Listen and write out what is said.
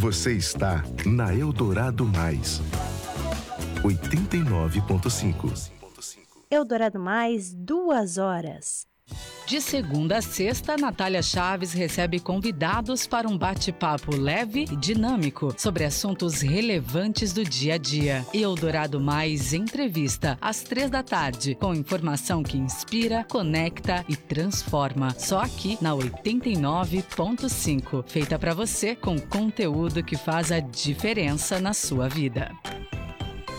Você está na Eldorado Mais. 89.5. Eldorado Mais, 2 horas. De segunda a sexta, Natália Chaves recebe convidados para um bate-papo leve e dinâmico sobre assuntos relevantes do dia a dia. Eldorado Mais Entrevista, às 15h, com informação que inspira, conecta e transforma. Só aqui na 89.5. Feita para você com conteúdo que faz a diferença na sua vida.